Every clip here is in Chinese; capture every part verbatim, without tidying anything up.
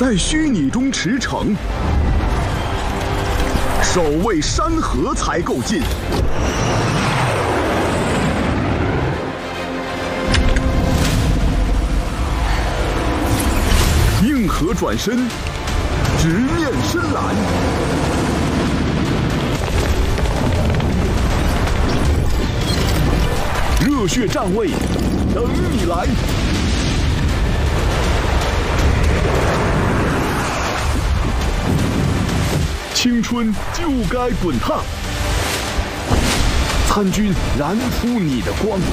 在虚拟中驰骋，守卫山河才够劲。硬核转身，直面深蓝。热血站位，等你来！青春就该滚烫，参军燃出你的光。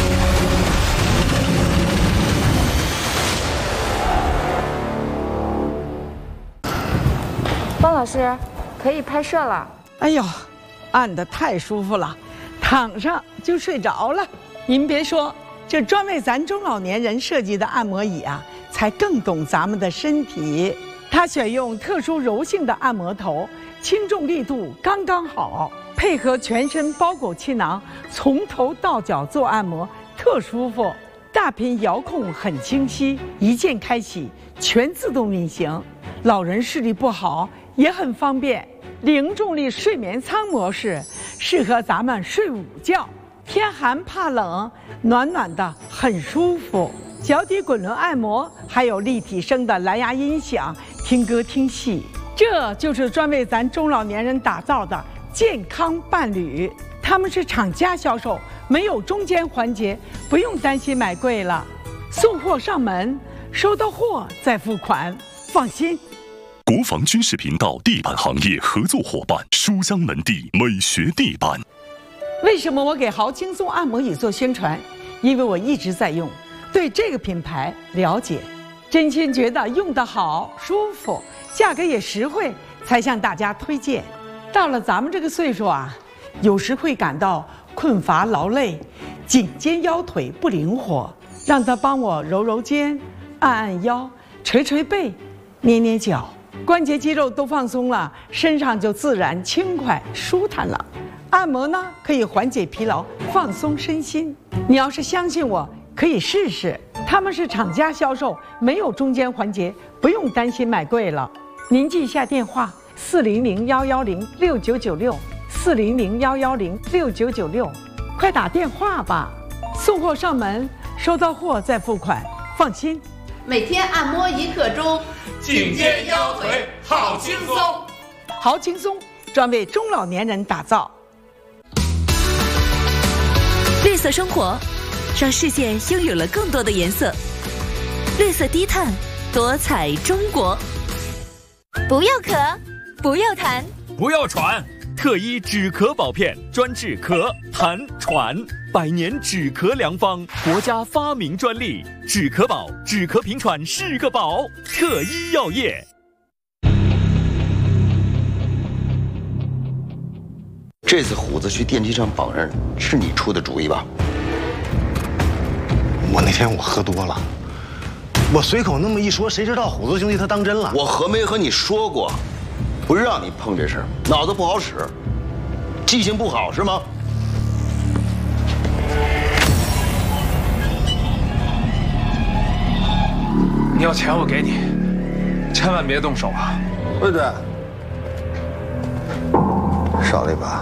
方老师，可以拍摄了。 哎呦，按得太舒服了，躺上就睡着了。您别说，这专为咱中老年人设计的按摩椅啊，才更懂咱们的身体。它选用特殊柔性的按摩头，轻重力度刚刚好，配合全身包裹气囊，从头到脚做按摩，特舒服。大屏遥控很清晰，一键开启，全自动运行。老人视力不好也很方便。零重力睡眠舱模式适合咱们睡午觉，天寒怕冷，暖暖的很舒服。脚底滚轮按摩，还有立体声的蓝牙音响，听歌听戏。这就是专为咱中老年人打造的健康伴侣。他们是厂家销售，没有中间环节，不用担心买贵了。送货上门，收到货再付款，放心。 国防军事频道地板行业合作伙伴书香门第美学地板。 为什么我给豪轻松按摩椅做宣传？因为我一直在用，对这个品牌了解，真心觉得用得好、舒服，价格也实惠，才向大家推荐。到了咱们这个岁数啊，有时会感到困乏劳累，颈肩腰腿不灵活，让他帮我揉揉肩、按按腰、捶捶背、捏捏脚，关节肌肉都放松了，身上就自然轻快舒坦了。按摩呢，可以缓解疲劳，放松身心。你要是相信我，可以试试。他们是厂家销售，没有中间环节，不用担心买贵了。您记一下电话：四零零幺幺零六九九六，四零零幺幺零六九九六，快打电话吧。送货上门，收到货再付款，放心。 每天按摩一刻钟， 颈肩腰腿好轻松。 好轻松，专为中老年人打造。 绿色生活，让世界拥有了更多的颜色。绿色低碳，多彩中国。 不要咳， 不要痰， 不要喘。特一止咳宝片，专治咳、痰、喘，百年止咳良方，国家发明专利。止咳宝，止咳平喘是个宝。特一药业。 这次虎子去电梯上绑人，是你出的主意吧？ 我那天我喝多了，我随口那么一说，谁知道虎子兄弟他当真了？ 我和没和你说过，不让你碰这事儿，脑子不好使，记性不好是吗？ 你要钱我给你，千万别动手啊！ 对对，少了一把，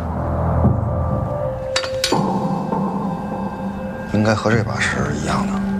应该和这把是一样的。